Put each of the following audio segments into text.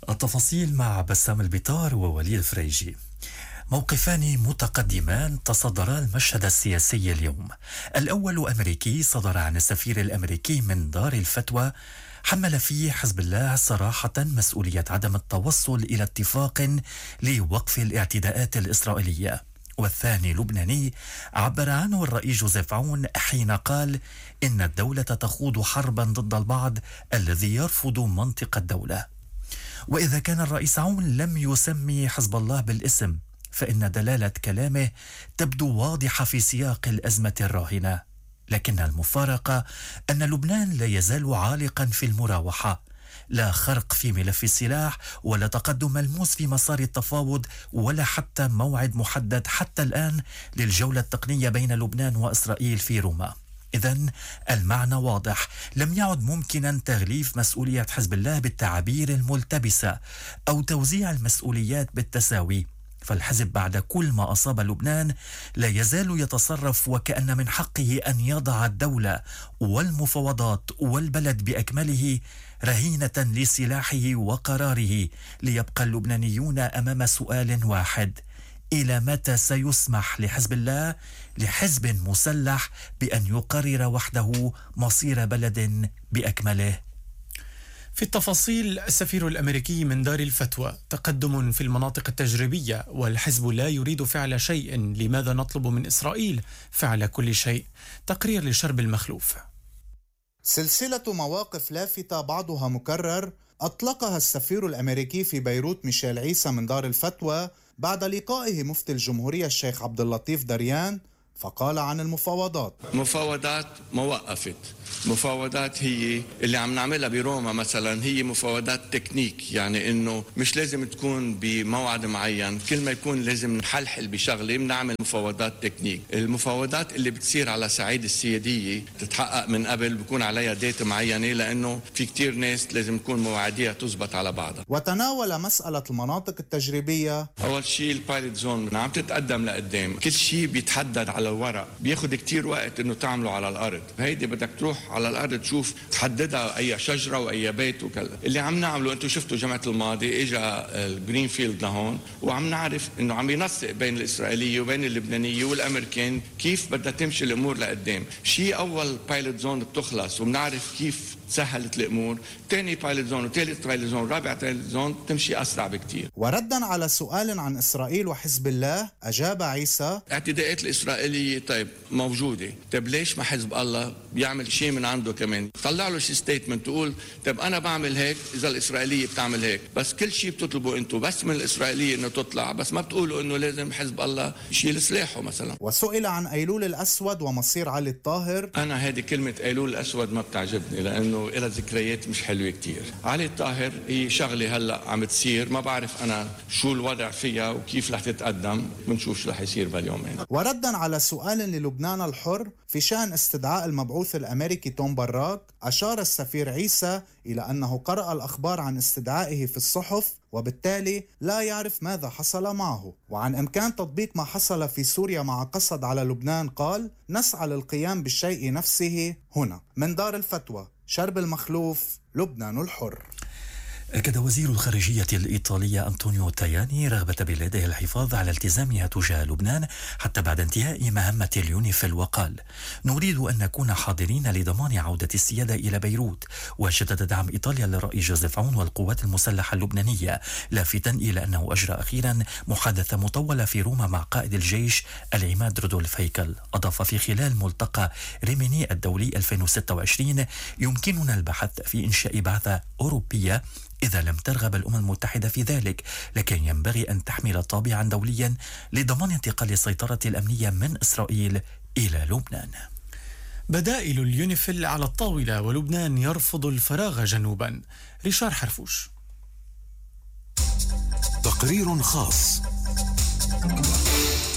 التفاصيل مع بسام البيطار ووليد فريجي. موقفان متقدمان تصدرا المشهد السياسي اليوم. الأول أمريكي صدر عن السفير الأمريكي من دار الفتوى، حمل فيه حزب الله صراحة مسؤولية عدم التوصل إلى اتفاق لوقف الاعتداءات الإسرائيلية. والثاني لبناني عبر عنه الرئيس جوزيف عون حين قال إن الدولة تخوض حربا ضد البعض الذي يرفض منطق الدولة. وإذا كان الرئيس عون لم يسمي حزب الله بالاسم، فإن دلالة كلامه تبدو واضحة في سياق الأزمة الراهنة. لكن المفارقة أن لبنان لا يزال عالقا في المراوحة، لا خرق في ملف السلاح ولا تقدم ملموس في مسار التفاوض ولا حتى موعد محدد حتى الآن للجولة التقنية بين لبنان وإسرائيل في روما. إذن المعنى واضح، لم يعد ممكنا تغليف مسؤولية حزب الله بالتعابير الملتبسة أو توزيع المسؤوليات بالتساوي. فالحزب بعد كل ما أصاب لبنان لا يزال يتصرف وكأن من حقه أن يضع الدولة والمفاوضات والبلد بأكمله رهينة لسلاحه وقراره، ليبقى اللبنانيون أمام سؤال واحد: إلى متى سيسمح لحزب الله، لحزب مسلح، بأن يقرر وحده مصير بلد بأكمله؟ في التفاصيل، السفير الأمريكي من دار الفتوى: تقدم في المناطق التجريبية والحزب لا يريد فعل شيء، لماذا نطلب من إسرائيل فعل كل شيء؟ تقرير لشرب المخلوف. سلسلة مواقف لافتة بعضها مكرر أطلقها السفير الأمريكي في بيروت ميشيل عيسى من دار الفتوى بعد لقائه مفتي الجمهورية الشيخ عبد اللطيف دريان، فقال عن المفاوضات: مفاوضات ما وقفت. مفاوضات هي اللي عم نعملها بروما مثلا، هي مفاوضات تكنيك، يعني انه مش لازم تكون بموعد معين، كل ما يكون لازم نحلحل بشغله بنعمل مفاوضات تكنيك. المفاوضات اللي بتصير على صعيد السيادية تتحقق من قبل، بكون عليها ديت معينة، لانه في كتير ناس لازم تكون مواعيدها تزبط على بعضها. وتناول مسألة المناطق التجريبية. اول شيء البايلوت زون عم تتقدم لقدام، كل شيء بيتحدد على الورق، بياخد كتير وقت انه تعمله على الارض. هيدي بدك تروح على الارض تشوف تحددها اي شجره واي بيت وكذا. اللي عم نعمله، انتم شفتوا جمعه الماضي اجى الجرينفيلد لهون، وعم نعرف انه عم ينسق بين الاسرائيليه وبين اللبنانيه والامريكان كيف بدها تمشي الامور لقدام. شيء اول بايلوت زون بتخلص وبنعرف كيف سهلت الامور، ثاني بايلوت زون وثالث بايلوت زون رابع بايلوت زون تمشي اسرع بكتير. وردا على سؤال عن اسرائيل وحزب الله، اجاب عيسى: اعتداءات الاسرائيليه طيب موجوده، طيب ليش ما حزب الله بيعمل شيء من عنده كمان؟ طلع له شي ستيتمنت تقول طيب انا بعمل هيك اذا الاسرائيليه بتعمل هيك، بس كل شيء بتطلبوا انتم بس من الاسرائيليه انه تطلع، بس ما بتقولوا انه لازم حزب الله يشيل سلاحه مثلا. وسئل عن ايلول الاسود ومصير علي الطاهر: انا هذه كلمه ايلول الاسود ما بتعجبني، لانه لها ذكريات مش حلوه كتير. علي الطاهر هي شغله هلا عم تصير، ما بعرف انا شو الوضع فيها وكيف رح تتقدم، بنشوف شو رح يصير باليومين. وردا على سؤال للبنان الحر في شأن استدعاء المبعوث الامريكي توم براك، اشار السفير عيسى الى انه قرأ الاخبار عن استدعائه في الصحف وبالتالي لا يعرف ماذا حصل معه. وعن امكان تطبيق ما حصل في سوريا مع قصد على لبنان قال: نسعى للقيام بالشيء نفسه هنا. من دار الفتوى، شرب المخلوف، لبنان الحر. أكد وزير الخارجية الإيطالية أنطونيو تاياني رغبة بلاده الحفاظ على التزامها تجاه لبنان حتى بعد انتهاء مهمة اليونيفيل، وقال: نريد أن نكون حاضرين لضمان عودة السيادة إلى بيروت. وشدد دعم إيطاليا للرئيس جوزيف عون والقوات المسلحة اللبنانية، لافتا إلى أنه أجرى أخيرا محادثة مطولة في روما مع قائد الجيش العماد رودولف هيكل. أضاف: في خلال ملتقى ريميني الدولي 2026 يمكننا البحث في إنشاء بعثة أوروبية إذا لم ترغب الأمم المتحدة في ذلك، لكن ينبغي أن تحمل طابعا دوليا لضمان انتقال السيطرة الأمنية من إسرائيل إلى لبنان. بدائل اليونيفيل على الطاولة ولبنان يرفض الفراغ جنوبا. ريشار حرفوش. تقرير خاص.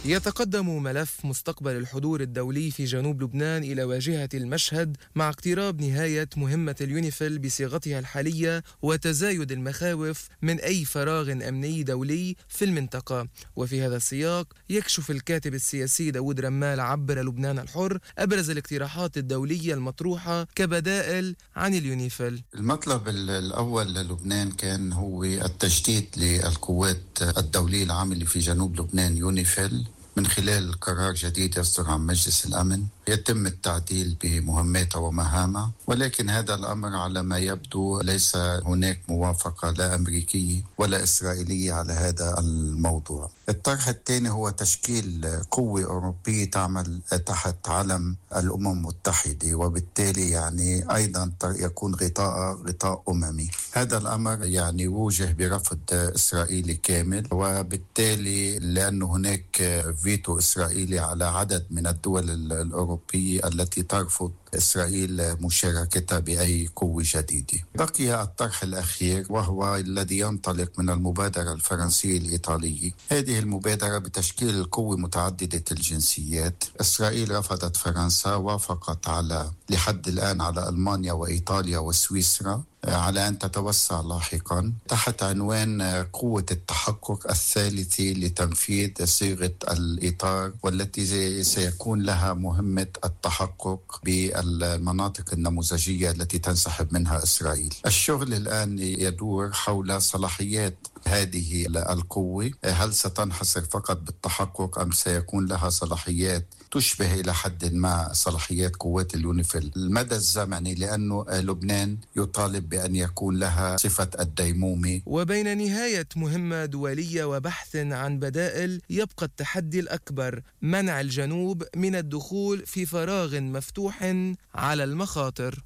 يتقدم ملف مستقبل الحضور الدولي في جنوب لبنان إلى واجهة المشهد مع اقتراب نهاية مهمة اليونيفيل بصيغتها الحالية وتزايد المخاوف من أي فراغ أمني دولي في المنطقة. وفي هذا السياق يكشف الكاتب السياسي داود رمال عبر لبنان الحر أبرز الاقتراحات الدولية المطروحة كبدائل عن اليونيفيل. المطلب الأول للبنان كان هو التجديد للقوات الدولية العاملة في جنوب لبنان يونيفيل من خلال قرار جديد يصدر عن مجلس الأمن يتم التعديل بمهماتها ومهامها، ولكن هذا الأمر على ما يبدو ليس هناك موافقة لا أمريكية ولا إسرائيلية على هذا الموضوع. الطرح الثاني هو تشكيل قوة أوروبية تعمل تحت علم الأمم المتحدة، وبالتالي يعني أيضا يكون غطاء أممي. هذا الأمر يعني وجه برفض إسرائيلي كامل، وبالتالي لأنه هناك فيتو إسرائيلي على عدد من الدول الأوروبية التي ترفض إسرائيل مشاركتها بأي قوة جديدة. بقي الطرح الأخير وهو الذي ينطلق من المبادرة الفرنسية الإيطالية. هذه المبادرة بتشكيل قوة متعددة الجنسيات. إسرائيل رفضت، فرنسا وافقت لحد الآن على ألمانيا وإيطاليا وسويسرا على أن تتوسع لاحقا تحت عنوان قوة التحقق الثالثة لتنفيذ صيغة الإطار، والتي سيكون لها مهمة التحقق بالمناطق النموذجية التي تنسحب منها إسرائيل. الشغل الآن يدور حول صلاحيات هذه القوة، هل ستنحصر فقط بالتحقق أم سيكون لها صلاحيات تشبه إلى حد ما صلاحيات قوات اليونيفيل المدى الزمني، لأنه لبنان يطالب بأن يكون لها صفة الديمومة. وبين نهاية مهمة دولية وبحث عن بدائل يبقى التحدي الأكبر منع الجنوب من الدخول في فراغ مفتوح على المخاطر.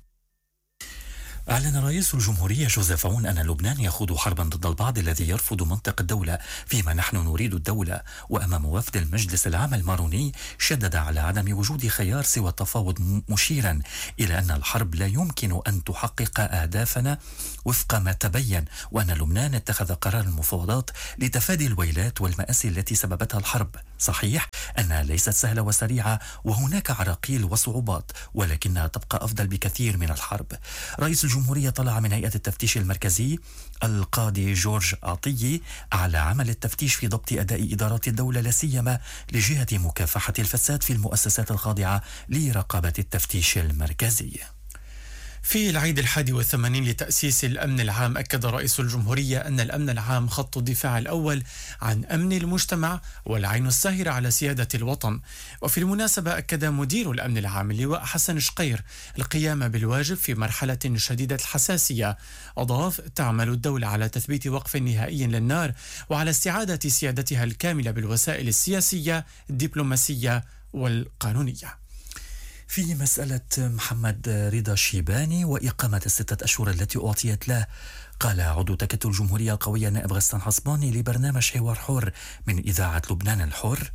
أعلن رئيس الجمهورية جوزيف عون أن لبنان يخوض حربا ضد البعض الذي يرفض منطق الدولة فيما نحن نريد الدولة. وأمام وفد المجلس العام الماروني شدد على عدم وجود خيار سوى التفاوض، مشيرا إلى أن الحرب لا يمكن أن تحقق أهدافنا وفق ما تبين، وأن لبنان اتخذ قرار المفاوضات لتفادي الويلات والمآسي التي سببتها الحرب. صحيح أنها ليست سهلة وسريعة وهناك عراقيل وصعوبات، ولكنها تبقى أفضل بكثير من الحرب. رئيس الجمهورية طلع من هيئة التفتيش المركزي القاضي جورج عطية على عمل التفتيش في ضبط أداء إدارات الدولة، لا سيما لجهة مكافحة الفساد في المؤسسات الخاضعة لرقابة التفتيش المركزي. في العيد 81 لتأسيس الأمن العام، أكد رئيس الجمهورية أن الأمن العام خط الدفاع الأول عن أمن المجتمع والعين الساهرة على سيادة الوطن. وفي المناسبة أكد مدير الأمن العام اللواء حسن شقير القيام بالواجب في مرحلة شديدة الحساسية. أضاف: تعمل الدولة على تثبيت وقف نهائي للنار وعلى استعادة سيادتها الكاملة بالوسائل السياسية الدبلوماسية والقانونية. في مسألة محمد رضا الشيباني وإقامة 6 أشهر التي أعطيت له، قال عضو تكتل الجمهورية القوية نائب غسان حصباني لبرنامج حوار حر من إذاعة لبنان الحر: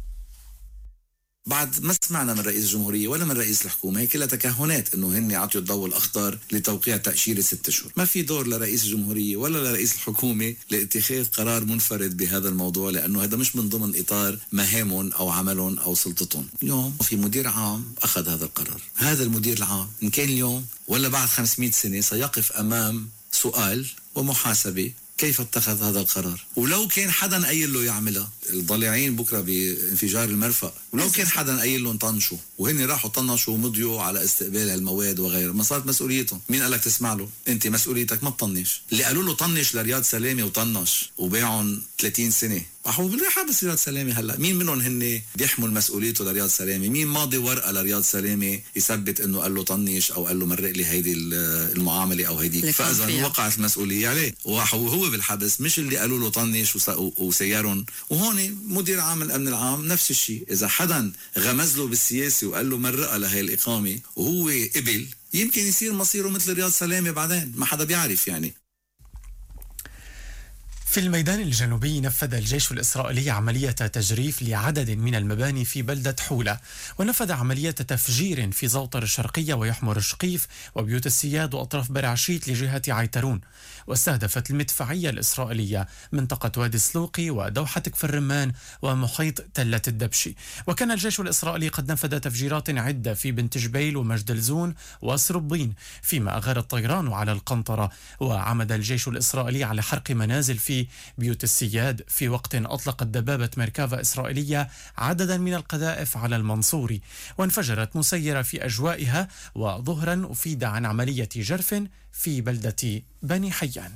بعد ما سمعنا من رئيس الجمهورية ولا من رئيس الحكومة، هي كلها تكهنات انه هن عطيوا الضوء الاخضر لتوقيع تأشيرة 6 أشهر. ما في دور لرئيس الجمهورية ولا لرئيس الحكومة لاتخاذ قرار منفرد بهذا الموضوع، لانه هذا مش من ضمن اطار مهامهم او عملهم او سلطتهم. اليوم في مدير عام اخذ هذا القرار. هذا المدير العام ان كان اليوم ولا بعد 500 سنة سيقف امام سؤال ومحاسبة كيف اتخذ هذا القرار. ولو كان حدا قايل له يعملها، الضالعين بكره بانفجار المرفأ، ولو كان حدا قايل لهم طنشوا وهن راحوا طنشوا ومضيوا على استقبال هالمواد وغيره، ما صارت مسؤوليتهم. مين قالك تسمع له؟ انت مسؤوليتك ما تطنش. اللي قالوا له طنش لرياض سلامة وطنش وباعهم 30 سنة راحوا بالحبس رياض سلامة. هلا مين منهم هن بيحمل مسؤوليته لرياض سلامة؟ مين ماضي ورقة لرياض سلامة يثبت انه قال له طنش او قال له مرق لي هيدي المعاملة او هيدي؟ فاذا وقعت المسؤولية عليه وهو بالحبس، مش اللي قالوا له طنش وسيرهم. وهون مدير عام الامن العام نفس الشيء، اذا حدا غمز له بالسياسي وقال له مرقة لهي الإقامة وهو قبل، يمكن يصير مصيره مثل رياض سلامة بعدين، ما حدا بيعرف يعني. في الميدان الجنوبي نفذ الجيش الإسرائيلي عملية تجريف لعدد من المباني في بلدة حولة، ونفذ عملية تفجير في زوطر الشرقية ويحمر الشقيف وبيوت السياد وأطراف برعشيت لجهة عيترون. واستهدفت المدفعية الإسرائيلية منطقة وادي السلوقي ودوحة كفر الرمان ومحيط تلة الدبشي. وكان الجيش الإسرائيلي قد نفذ تفجيرات عدة في بنت جبيل ومجد الزون وسربين، فيما أغار الطيران على القنطرة. وعمد الجيش الإسرائيلي على حرق منازل في بيوت السياد في وقت أطلقت دبابة ميركافا إسرائيلية عددا من القذائف على المنصوري، وانفجرت مسيرة في أجوائها. وظهرا أفيد عن عملية جرف في بلدة بني حيان.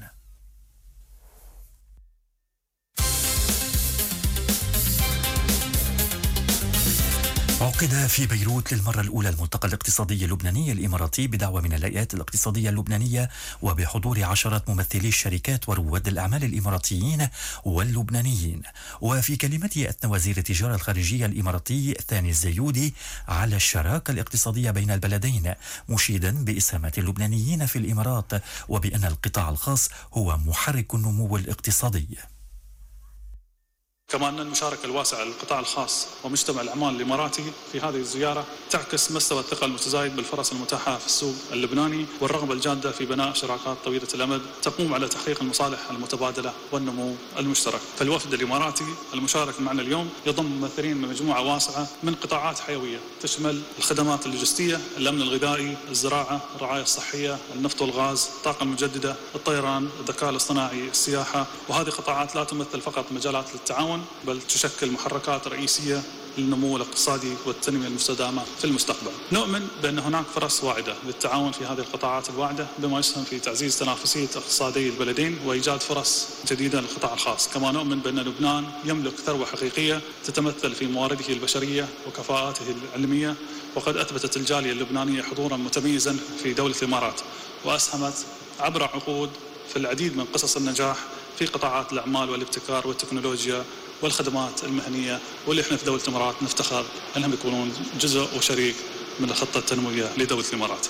عقد في بيروت للمرة الأولى الملتقى الاقتصادي اللبناني الإماراتي بدعوة من الهيئات الاقتصادية اللبنانية وبحضور عشرات ممثلي الشركات ورواد الأعمال الإماراتيين واللبنانيين. وفي كلمته أثنى وزير التجارة الخارجية الإماراتي ثاني الزيودي على الشراكة الاقتصادية بين البلدين، مشيدا بإسهامات اللبنانيين في الإمارات وبأن القطاع الخاص هو محرك النمو الاقتصادي. كما أن المشاركة الواسعة للقطاع الخاص ومجتمع الأعمال الإماراتي في هذه الزيارة تعكس مستوى الثقة المتزايد بالفرص المتاحة في السوق اللبناني والرغبة الجادة في بناء شراكات طويلة الأمد تقوم على تحقيق المصالح المتبادلة والنمو المشترك. فالوفد الإماراتي المشارك معنا اليوم يضم ممثلين من مجموعة واسعة من قطاعات حيوية تشمل الخدمات اللوجستية، الأمن الغذائي، الزراعة، الرعاية الصحية، النفط والغاز، الطاقة المجددة، الطيران، الذكاء الاصطناعي، السياحة. وهذه قطاعات لا تمثل فقط مجالات للتعاون بل تشكل محركات رئيسية للنمو الاقتصادي والتنمية المستدامة في المستقبل. نؤمن بأن هناك فرص واعدة للتعاون في هذه القطاعات الواعدة بما يسهم في تعزيز تنافسية اقتصادي البلدين وإيجاد فرص جديدة للقطاع الخاص. كما نؤمن بأن لبنان يملك ثروة حقيقية تتمثل في موارده البشرية وكفاءاته العلمية، وقد أثبتت الجالية اللبنانية حضورا متميزا في دولة الإمارات وأسهمت عبر عقود في العديد من قصص النجاح في قطاعات الأعمال والابتكار والتكنولوجيا والخدمات المهنية، واللي احنا في دولة الإمارات نفتخر أنهم يكونون جزء وشريك من الخطة التنموية لدولة الإمارات.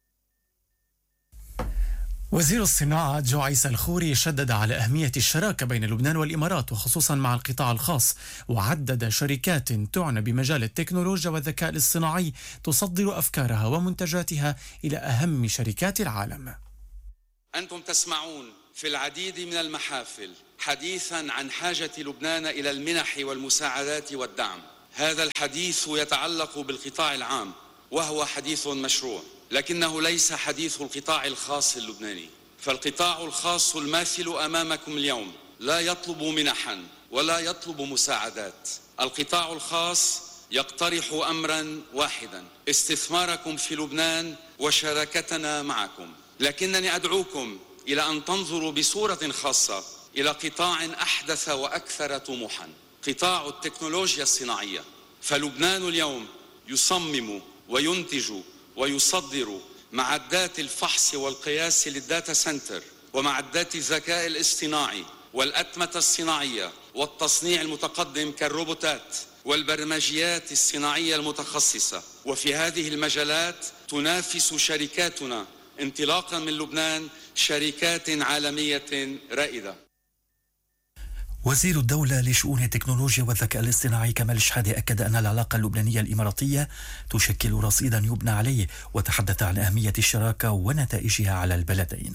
وزير الصناعة جو عيسى الخوري شدد على أهمية الشراكة بين لبنان والإمارات وخصوصا مع القطاع الخاص، وعدد شركات تعنى بمجال التكنولوجيا والذكاء الاصطناعي تصدر أفكارها ومنتجاتها إلى أهم شركات العالم. أنتم تسمعون في العديد من المحافل حديثا عن حاجة لبنان إلى المنح والمساعدات والدعم. هذا الحديث يتعلق بالقطاع العام وهو حديث مشروع، لكنه ليس حديث القطاع الخاص اللبناني. فالقطاع الخاص الماثل أمامكم اليوم لا يطلب منحا ولا يطلب مساعدات. القطاع الخاص يقترح أمرا واحدا: استثماركم في لبنان وشراكتنا معكم. لكنني أدعوكم إلى أن تنظروا بصورة خاصة إلى قطاع أحدث وأكثر طموحا، قطاع التكنولوجيا الصناعية. فلبنان اليوم يصمم وينتج ويصدر معدات الفحص والقياس للداتا سنتر ومعدات الذكاء الاصطناعي والأتمتة الصناعية والتصنيع المتقدم كالروبوتات والبرمجيات الصناعية المتخصصة. وفي هذه المجالات تنافس شركاتنا انطلاقا من لبنان شركات عالمية رائدة. وزير الدولة لشؤون التكنولوجيا والذكاء الاصطناعي كمال شحادة أكد أن العلاقة اللبنانية الإماراتية تشكل رصيدا يبنى عليه، وتحدث عن أهمية الشراكة ونتائجها على البلدين.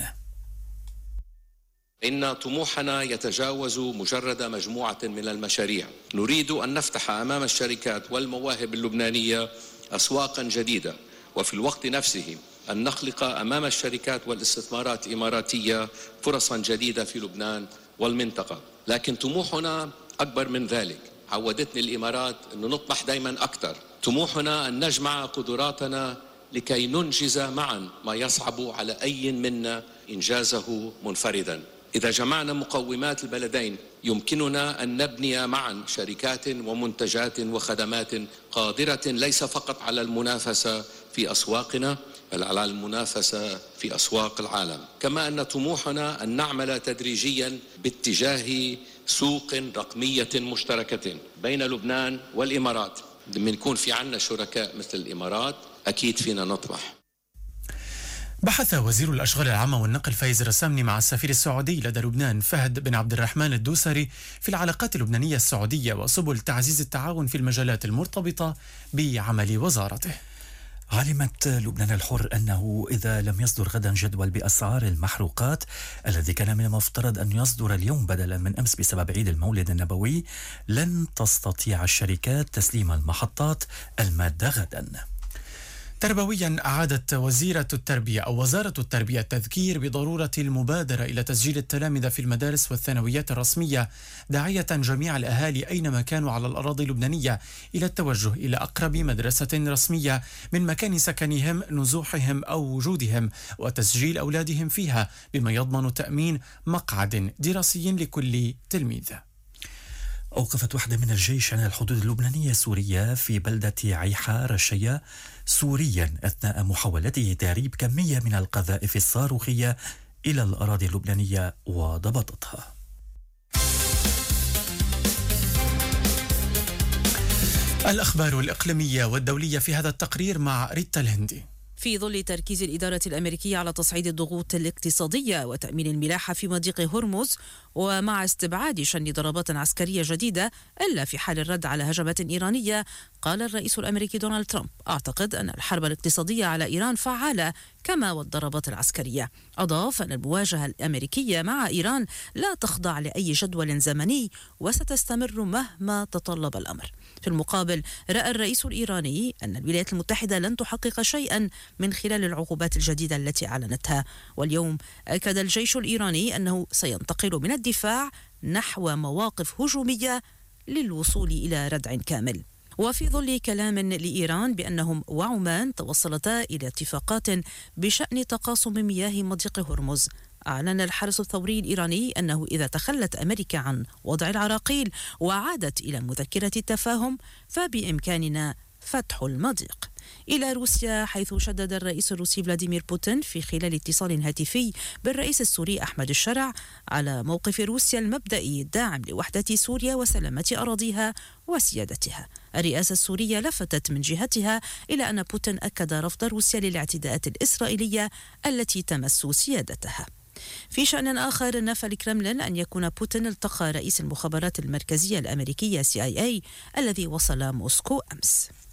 إن طموحنا يتجاوز مجرد مجموعة من المشاريع. نريد أن نفتح أمام الشركات والمواهب اللبنانية أسواقا جديدة، وفي الوقت نفسه أن نخلق أمام الشركات والاستثمارات الإماراتية فرصا جديدة في لبنان والمنطقة. لكن طموحنا أكبر من ذلك. عودتني الإمارات أن نطمح دايما أكثر. طموحنا أن نجمع قدراتنا لكي ننجز معا ما يصعب على أي منا إنجازه منفردا. إذا جمعنا مقومات البلدين يمكننا أن نبني معا شركات ومنتجات وخدمات قادرة ليس فقط على المنافسة في أسواقنا بل على المنافسة في أسواق العالم. كما أن طموحنا أن نعمل تدريجيا باتجاه سوق رقمية مشتركة بين لبنان والإمارات. لما يكون في عنا شركاء مثل الإمارات أكيد فينا نطمح. بحث وزير الأشغال العامة والنقل فايز رسامني مع السفير السعودي لدى لبنان فهد بن عبد الرحمن الدوسري في العلاقات اللبنانية السعودية وسبل تعزيز التعاون في المجالات المرتبطة بعمل وزارته. علمت لبنان الحر أنه إذا لم يصدر غدا جدول بأسعار المحروقات الذي كان من المفترض أن يصدر اليوم بدلا من أمس بسبب عيد المولد النبوي، لن تستطيع الشركات تسليم المحطات المادة غدا. تربويا أعادت وزارة التربية التذكير بضرورة المبادرة إلى تسجيل التلامذة في المدارس والثانويات الرسمية، داعية جميع الأهالي أينما كانوا على الأراضي اللبنانية إلى التوجه إلى أقرب مدرسة رسمية من مكان سكنهم، نزوحهم أو وجودهم، وتسجيل أولادهم فيها بما يضمن تأمين مقعد دراسي لكل تلميذ. أوقفت وحدة من الجيش عن الحدود اللبنانية السورية في بلدة عيحة رشية سوريا أثناء محاولته تهريب كمية من القذائف الصاروخية إلى الأراضي اللبنانية وضبطتها. الأخبار الإقليمية والدولية في هذا التقرير مع ريتا الهندي. في ظل تركيز الإدارة الأمريكية على تصعيد الضغوط الاقتصادية وتأمين الملاحة في مضيق هرمز، ومع استبعاد شن ضربات عسكرية جديدة إلا في حال الرد على هجمات إيرانية، قال الرئيس الأمريكي دونالد ترامب: أعتقد أن الحرب الاقتصادية على إيران فعالة كما والضربات العسكرية. أضاف أن المواجهة الأمريكية مع إيران لا تخضع لأي جدول زمني وستستمر مهما تطلب الأمر. في المقابل، رأى الرئيس الإيراني أن الولايات المتحدة لن تحقق شيئا من خلال العقوبات الجديدة التي أعلنتها. واليوم أكد الجيش الإيراني أنه سينتقل من الدفاع نحو مواقف هجومية للوصول إلى ردع كامل. وفي ظل كلام لإيران بأنهم وعمان توصلتا إلى اتفاقات بشأن تقاسم مياه مضيق هرمز، أعلن الحرس الثوري الإيراني أنه إذا تخلت أمريكا عن وضع العراقيل وعادت إلى مذكرة التفاهم فبإمكاننا فتح المضيق. إلى روسيا، حيث شدد الرئيس الروسي فلاديمير بوتين في خلال اتصال هاتفي بالرئيس السوري أحمد الشرع على موقف روسيا المبدئي الداعم لوحدة سوريا وسلامة أراضيها وسيادتها. الرئاسة السورية لفتت من جهتها إلى أن بوتين أكد رفض روسيا للاعتداءات الإسرائيلية التي تمس سيادتها. في شأن آخر، نفى الكرملين أن يكون بوتين التقى رئيس المخابرات المركزية الأمريكية CIA الذي وصل موسكو أمس.